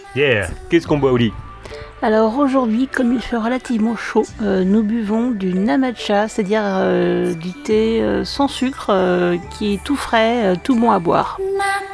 Yeah, qu'est-ce qu'on boit au lit? Alors aujourd'hui, comme il fait relativement chaud, nous buvons du namacha, c'est-à-dire du thé sans sucre qui est tout frais, tout bon à boire.